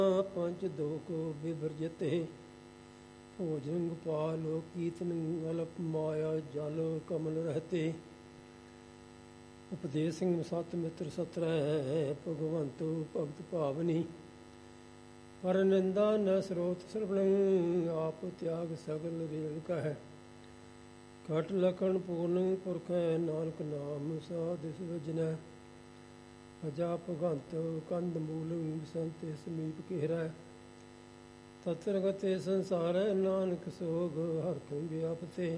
ਪੰਚ ਦੋ ਕੋ ਬਿਵਰਜਤੇ ਭੋਜਨ ਗੋਪਾਲ ਕੀਰਤਨ ਅਲਪ ਮਾਇਆ ਜਲ ਕਮਲ ਰਹਤੇ। ਉਪਦੇਸ਼ ਸਿੰਘ ਸਤ ਮਿੱਤਰ ਸਤਰੈ ਭਗਵੰਤ ਭਗਤ ਭਾਵਨੀ। ਪਰ ਨਿੰਦਾ ਨ ਸਰੋਤ ਸਰਵਣ ਆਪ ਤਿਆਗ ਸਗਲ ਰੇਲ ਕਹਿ। ਘਟ ਲਖਣ ਪੂਰਨ ਪੁਰਖੈ ਨਾਨਕ ਨਾਮ ਸਾਧਿ ਵਜਨੈ। ਅਜਾ ਭਗੰਤ ਕੰਦ ਮੂਲ ਸੰਤੇ ਸਮੀਪ ਘੇਰੈ। ਤਤਰ ਗਤੇ ਸੰਸਾਰੈ ਨਾਨਕ ਸੋਗ ਹਰਿ ਕਉ ਵਿਆਪਤੇ।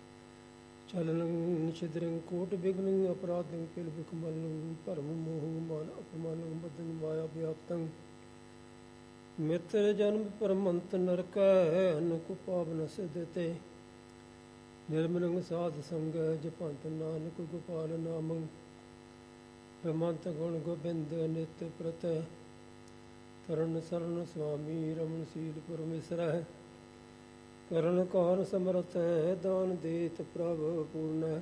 ਚਲਨ ਛਿਦਰੰ ਕੋਟ ਬਿਗਨੰ ਅਪਰਾਧੰ ਕਿਲ ਬਿਕਮਲੰ। ਭਰਮ ਮੋਹ ਮਨ ਅਪਮਾਨੰ ਬਦਨ ਮਾਇਆ ਵਿਆਪਤੰ। ਮਿੱਤਰ ਜਨਮ ਪਰਮੰਤ ਨਰਕੈ ਅਨੁਕ ਪਾਵਨ ਸਿਧਤੇ। ਨਿਰਮਲੰ ਸਾਧ ਸੰਗੈ ਜਪੰਤ ਨਾਨਕ ਗੋਪਾਲ ਨਾਮੰ। ਬ੍ਰਹਮੰਤ ਗੁਣ ਗੋਬਿੰਦ ਨਿਤ ਪ੍ਰਤੈ। ਤਰਨ ਸਰਨ ਸੁਆਮੀ ਰਮਨ ਸੀਲ ਪਰਮੇਸ਼ਰੈ। ਕਰਨ ਕਾਰ ਸਮਰਥੈ ਦਾਨ ਦੇਤ ਪ੍ਰਭ ਪੂਰਨੈ।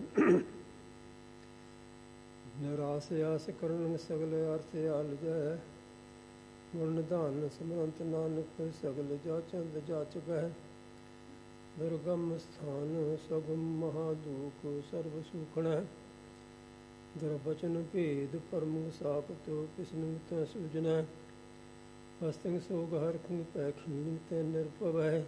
ਨਿਰਾਸ ਆਸ ਕਰਨ ਸਗਲ ਅਰਥ ਆਲਜੈ। ਗੁਣ ਨਿਧਾਨ ਸਿਮਰੰਤ ਨਾਨਕ ਸਗਲ ਜਾਚੰਦ ਜਾਚਕੈ। ਦੁਰਗਮ ਸਥਾਨ ਸਗਮ ਮਹਾਦੂਖ ਸਰਬ ਸੂਖਣੈ। ਦੁਰਬਚਨ ਭੇਦ ਪਰਮ ਸਾਖਤ ਕਿਸਨ ਤੈ ਸੂਜਨੈ। ਹਸਤਿ ਸੋਗ ਹਰਖੰ ਪੈ ਖੀਣ ਤੈ ਨਿਰਭਵੈ।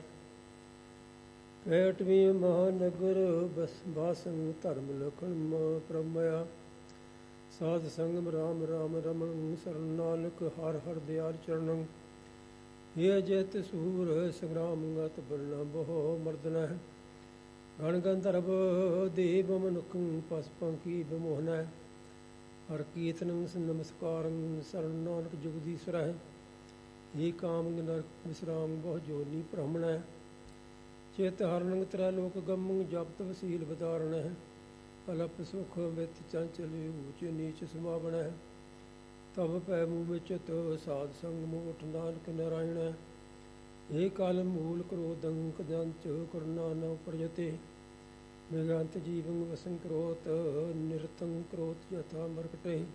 ਕੈਟਵੀ ਮਹਾਨਗਰ ਬਸ ਬਾਸੰ ਧਰਮ ਲਖਣ ਪ੍ਰਮਇਆ। ਸਾਧ ਸੰਗਮ ਰਾਮ ਰਾਮ ਰਮਣ ਸਰਨ ਨਾਨਕ ਹਰ ਹਰ ਦਿਆਲ ਚਰਣੰ। ਇਹ ਜਿਤ ਸੂਰ ਸੰਗਰਾਮ ਗਤ ਬਰਣਾ ਬਹੁ ਮਰਦਨੈ। ਗਣ ਗੰਧਰਵ ਦੇਵ ਮਨੁਖੰ ਪਸ ਪੰਖੀ ਬਿਮੋਹਨੈ। ਹਰ ਕੀਰਤਨੰ ਨਮਸਕਾਰੰ ਸਰਨ ਨਾਨਕ ਜੁਗਦੀਸ਼ਵਰੈ। ਏ ਕਾਮੰ ਨਰਕ ਵਿਸਰਾਮ ਬਹੁ ਜੋਨੀ ਭ੍ਰਮਣੈ। ਚਿਤ ਹਰਨੰ ਤ੍ਰੈ ਲੋਕ ਗਮੰ ਜਪਤ ਵਸੀਲ ਬਦਾਰਣੈ। ਅਲਪ ਸੁਖ ਵਿਤ ਚੰਚਲ ਊਚ ਨੀਚ ਸਮਾਵਣੈ। ਤਬ ਪੈ ਮੂਹ ਵਿਚਤ ਸਾਧ ਸੰਗ ਮੋਠ ਨਾਨਕ ਨਾਰਾਇਣੈ। ਏ ਕਲ ਮੂਲ ਕ੍ਰੋਧੰ ਕਦੰਚ ਕਰੁਣਾ ਨ ਪ੍ਰਜਤੇ। ਨਿਗੰਤ ਜੀਵੰ ਵਸੰ ਕਰੋਤ ਨਿਰਤੰ ਕਰੋਤ ਯਥਾ ਮਰਕਟੇ।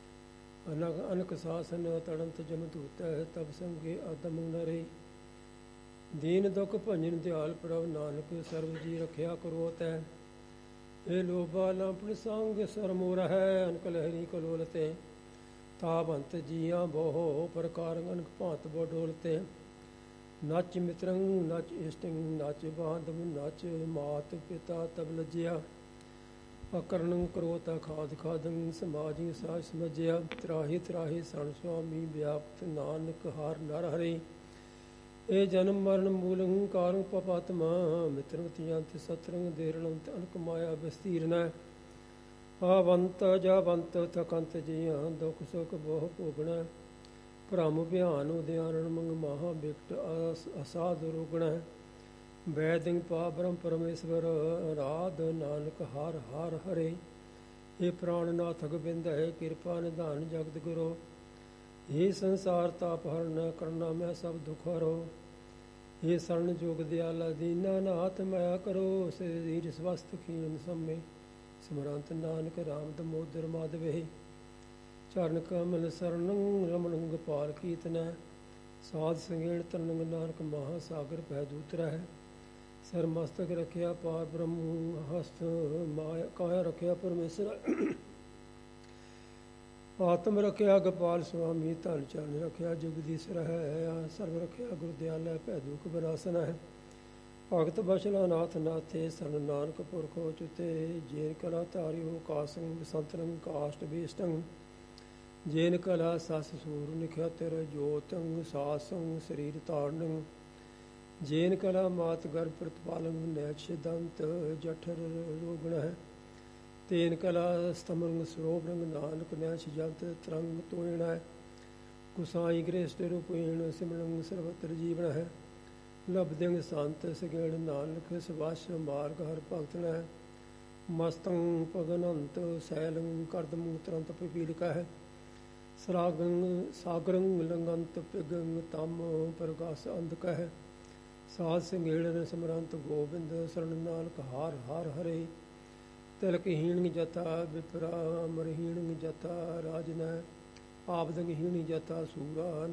ਅਨਕ ਸਾਸਨ ਤੜੰਤ ਜਮ ਦੂਤੈ ਤਬ ਸੰਗੇ ਆਦਮ ਨਰੇ। ਦੀਨ ਦੁਖ ਭੰਜਨ ਦਿਆਲ ਪ੍ਰਭ ਨਾਨਕ ਸਰਬ ਜੀ ਰਖਿਆ ਕਰੋਤੈ। ਇਹ ਲੋਭਾ ਲਾਂਪਣ ਸੰਗ ਸਰ ਮੋਰਹਿ ਅਨਕ ਲਹਿਰੀ ਕਲੋਲਤੇ। ਤਾਵੰਤ ਜੀਆਂ ਬਹੁ ਪ੍ਰਕਾਰ ਅਨਕ ਭਾਂਤ ਬੋ ਡੋਲਤੇ। ਨਚ ਮਿਤਰੰ ਨਚ ਇਸ਼ਟੰ ਨਚ ਬਾਂਧਵ ਨਚ ਮਾਤ ਪਿਤਾ ਤਬ ਲੱਜਿਆ। ਅਕਰਣੰ ਕਰੋਤਾ ਖਾਦ ਖਾਦੰ ਸਮਾਜਿ ਸਾਜ ਸਮਝਿਆ। ਤਰਾਹੀ ਤਰਾਹੀ ਸਣ ਸੁਆਮੀ ਵਿਆਪਤ ਨਾਨਕ ਹਰ ਨਰ ਹਰੇ। ਇਹ ਜਨਮ ਮਰਨ ਮੂਲੰ ਕਾਰੰ ਪਪਾਤਮਾ। ਮਿਤਰੰ ਤਿਯੰਤ ਸਤਰੰ ਦੇਰਣੰਤ ਅਨਕ ਮਾਇਆ ਵਿਸਤੀਰਨੈ। ਆਵੰਤ ਜਾਵੰਤ ਥਕੰਤ ਜੀਆਂ ਦੁਖ ਸੁਖ ਬਹੁ ਭੋਗਣੈ। ਭ੍ਰਮ ਭਿਆਨ ਉਦਿਆਨੰ ਮੰਗ ਮਹਾ ਬਿਕਟ ਅਸਾਧ ਰੋਗਣੈ। ਵੈਦਿੰ ਪਾ ਬ੍ਰਹਮ ਪਰਮੇਸ਼ਵਰ ਰਾਧ ਨਾਨਕ ਹਰ ਹਰ ਹਰੇ। ਇਹ ਪ੍ਰਾਣਨਾਥ ਗੋਬਿੰਦ ਹੈ ਕਿਰਪਾ ਨਿਧਾਨ ਜਗਤ ਗੁਰੂ। ਇਹ ਸੰਸਾਰ ਤਾਪ ਹਰਨ ਕਰਨਾ ਮੈਂ ਸਭ ਦੁਖ ਹਰੋ। ਇਹ ਸਰਨ ਜੋਗ ਦਿਆਲਾ ਦੀਨਾ ਨਾਥ ਮਾਇਆ ਕਰੋ। ਸਰੀਰ ਸਵਸਥ ਖੀਨ ਸੰਮੇ ਸਿਮਰੰਤ ਨਾਨਕ ਰਾਮ ਦਮੋਦਰ ਮਾਧਵੇ। ਚਰਨ ਕਮਲ ਸਰਨੰ ਰਮਣ ਗੋਪਾਲ ਕੀਰਤਨੈ। ਸਾਧ ਸੰਗੇਣ ਤਰਨੰ ਨਾਨਕ ਮਹਾ ਸਾਗਰ ਪੈ ਦੂਤਰੈ। ਸਰ ਮਸਤਕ ਰਖਿਆ ਪਾਰ ਬ੍ਰਹਮ ਹਸਤ ਮਾਇਆ ਕਾਇਆ ਰਖਿਆ ਪਰਮੇਸ਼ਰ। ਆਤਮ ਰਖਿਆ ਗੋਪਾਲ ਸੁਆਮੀ ਧਨ ਚਰਨ ਰਖਿਆ ਜੁਗਦੀਸ਼ਰ ਹੈ। ਸਰਬ ਰਖਿਆ ਗੁਰ ਦਿਆਲੈ ਭੈ ਦੁਖ ਵਿਨਾਸ਼ਨ ਹੈ। ਭਗਤ ਬਸ਼ਲਾ ਨਾਥ ਨਾਥੇ ਸਰਨ ਨਾਨਕ ਪੁਰਖੋ ਚੁਤੇ। ਜੇਨ ਕਲਾ ਧਾਰਿਓ ਕਾਸੰ ਬਸੰਤਰੰ ਕਾਸ਼ਟ ਬੇਸ਼ਟੰ। ਜੇਨ ਕਲਾ ਸਸ ਸੂਰ ਨਿਖਿਆਤਰ ਜੋਤੰ ਸਾਸੰ ਸਰੀਰ ਧਾਰਨੰ। ਜੇਨ ਕਲਾ ਮਾਤ ਗਰਭ ਪ੍ਰਤਪਾਲੰ ਨੈਚ ਸਿਧੰਤ ਜਠਰ ਰੋਗਣੈ। ਤੇਨ ਕਲਾ ਸਤਮਰੰਗ ਸਰੋਵਰੰਗ ਨਾਨਕ ਨੈਚ ਜੰਤ ਤਰੰਗ ਤੋਇਣੈ। ਗੁਸਾਈ ਗ੍ਰੇਸ਼ਟ ਰੂਪੇਣ ਸਿਮਰੰ ਸਰਵਤਰ ਜੀਵਨ ਹੈ। ਲਬਦਿੰਗ ਸੰਤ ਸਗੇਣ ਨਾਨਕ ਸਵਾਸ ਮਾਰਗ ਹਰ ਭਗਤਣੈ। ਮਸਤੰ ਪਗਨੰਤ ਸੈਲੰ ਕਰਦਮੰ ਤਰੰਤ ਪਪੀਲਿਕਾ ਹੈ। ਸਰਾਗੰ ਸਾਗਰੰ ਲੰਗੰਤ ਪਿਗੰ ਤਮ ਪ੍ਰਗਾਸ ਅੰਧਕਾ ਹੈ। ਸਾਧ ਸੰਗੇੜਨ ਸਿਮਰੰਤ ਗੋਬਿੰਦ ਸਰਨ ਨਾਨਕ ਹਰ ਹਰ ਹਰੇ। ਤਿਲਕਹੀਣ ਜਤਾ ਵਿਪਰਾ ਅਮਰਹੀਣ ਜਤਾ ਰਾਜਨੈ। ਆਪਦੰਗ ਹੀਣੀ ਜਤਾ ਸੂਰਾ